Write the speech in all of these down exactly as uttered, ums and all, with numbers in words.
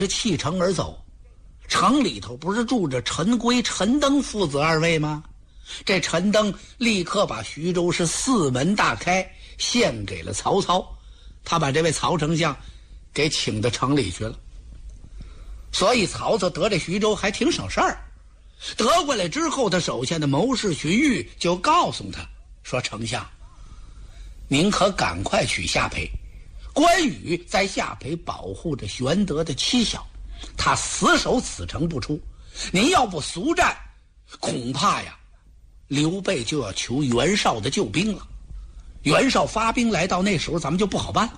弃城而走。城里头不是住着陈规、陈登父子二位吗？这陈登立刻把徐州是四门大开，献给了曹操。他把这位曹丞相给请到城里去了，所以曹操得这徐州还挺省事儿。得过来之后，他手下的谋士荀彧就告诉他说：“丞相，您可赶快取下邳。关羽在下邳保护着玄德的妻小，他死守此城不出。您要不速战，恐怕呀，刘备就要求袁绍的救兵了。袁绍发兵来到，那时候咱们就不好办了。”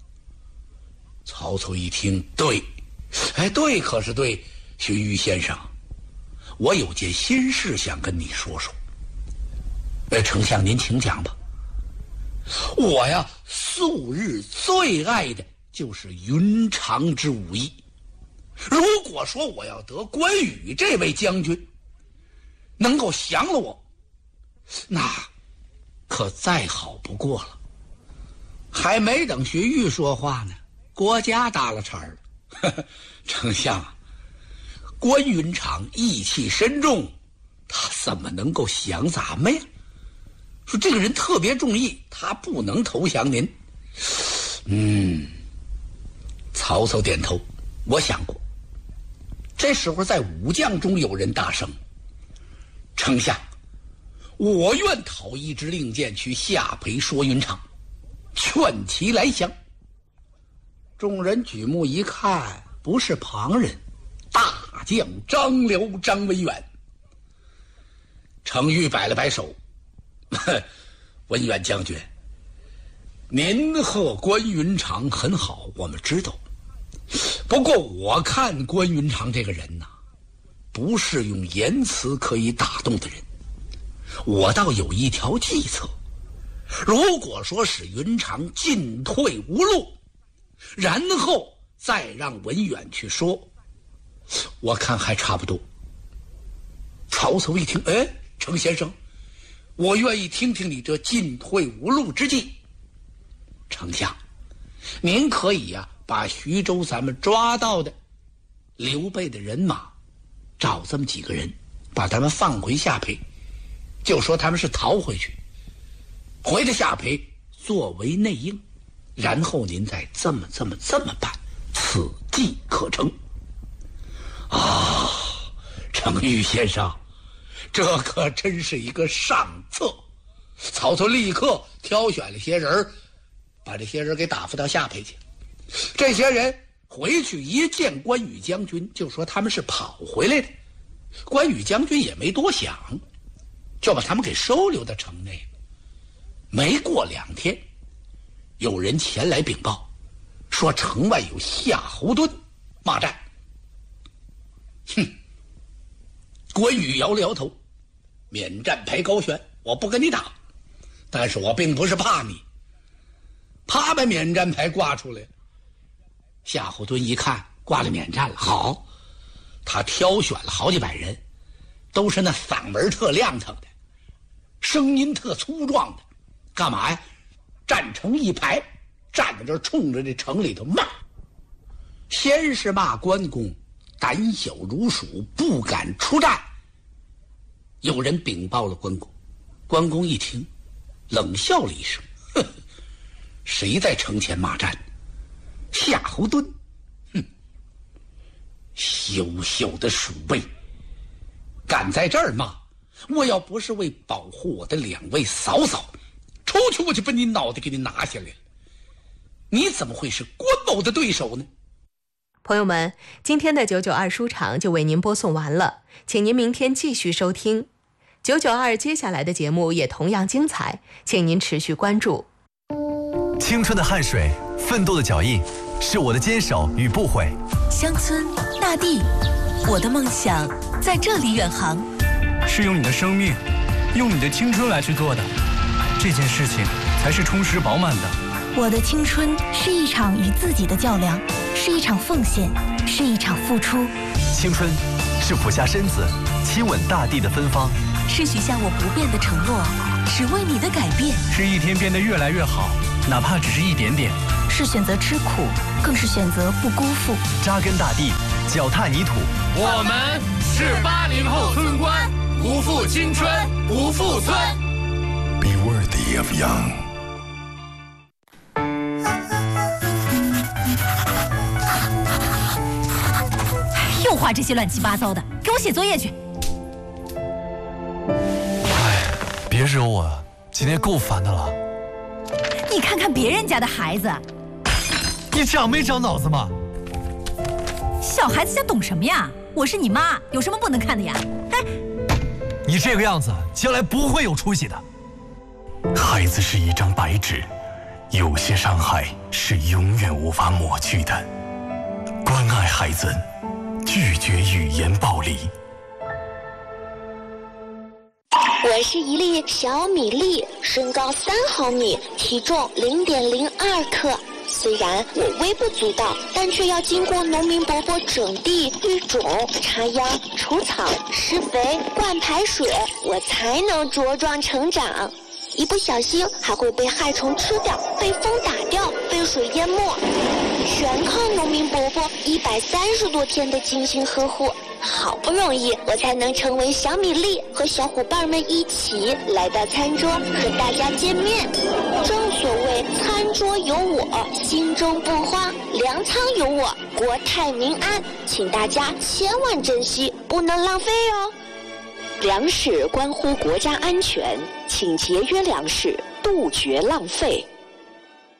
曹操一听，对，哎，对，可是对，荀彧先生，我有件心事想跟你说说。哎，丞相您请讲吧。我呀，素日最爱的就是云长之武艺。如果说我要得关羽这位将军能够降了我，那可再好不过了。还没等荀彧说话呢，郭嘉搭了茬了。呵呵，丞相，关云长义气深重，他怎么能够降咱们呀？说这个人特别重义，他不能投降您。嗯，曹操点头，我想过。这时候在武将中有人大声：“丞相，我愿讨一支令箭去下邳说云长，劝其来降。”众人举目一看，不是旁人，大将张辽张文远。程昱摆了摆手：“文远将军，您和关云长很好，我们知道。不过我看关云长这个人呐，不是用言辞可以打动的人。我倒有一条计策，如果说使云长进退无路，然后再让文远去说，我看还差不多。”曹操一听，哎，程先生，我愿意听听你这进退无路之计。丞相，您可以呀、啊，把徐州咱们抓到的刘备的人马找这么几个人，把他们放回下邳，就说他们是逃回去，回到下邳作为内应，然后您再这么这么这么办，此计可成。啊，程昱先生，这可真是一个上策。曹操立刻挑选了些人，把这些人给打发到下邳去。这些人回去一见关羽将军，就说他们是跑回来的。关羽将军也没多想，就把他们给收留到城内。没过两天，有人前来禀报，说城外有夏侯惇骂战。哼！关羽摇了摇头，免战牌高悬，我不跟你打，但是我并不是怕你。啪，把免战牌挂出来。夏侯惇一看挂了免战了，好，他挑选了好几百人，都是那嗓门特亮腾的，声音特粗壮的，干嘛呀？站成一排，站在这儿冲着这城里头骂。先是骂关公胆小如鼠，不敢出战。有人禀报了关公，关公一听，冷笑了一声：“呵呵，谁在城前骂战？夏侯惇，哼，羞羞的鼠辈，敢在这儿骂！我要不是为保护我的两位嫂嫂，出去我就把你脑袋给你拿下来了。你怎么会是关某的对手呢？” 朋友们，今天的九九二书场就为您播送完了，请您明天继续收听九九二，接下来的节目也同样精彩，请您持续关注。 青春的汗水，奋斗的脚印，是我的坚守与不悔。 乡村大地，我的梦想在这里远航。 是用你的生命，用你的青春来去做的，这件事情才是充实饱满的。 我的青春是一场与自己的较量，是一场奉献，是一场付出。 青春是俯下身子亲吻大地的芬芳， 是许下我不变的承诺，只为你的改变， 是一天变得越来越好， 哪怕只是一点点。 是选择吃苦，更是选择不辜负。 扎根大地，脚踏泥土。 我们是八零后村官，不负青春，不负村。 Be worthy of young。 又画这些乱七八糟的，给我写作业去。 哎，别惹我啊，今天够烦的了。 你看看别人家的孩子。 你长没长脑子吗？ 小孩子家懂什么呀？我是你妈，有什么不能看的呀？哎， 你这个样子，将来不会有出息的。 孩子是一张白纸，有些伤害是永远无法抹去的。关爱孩子，拒绝语言暴力。 我是一粒小米粒，身高三毫米，体重零点零二克。虽然我微不足道，但却要经过农民伯伯整地、育种、插秧、除草、施肥、灌排水，我才能茁壮成长。一不小心还会被害虫吃掉，被风打掉，被水淹没，全靠农民伯伯一百三十多天的精心呵护。好不容易我才能成为小米粒，和小伙伴们一起来到餐桌和大家见面。正所谓餐桌有我，心中不慌；粮仓有我，国泰民安。请大家千万珍惜，不能浪费哦。粮食关乎国家安全，请节约粮食，杜绝浪费。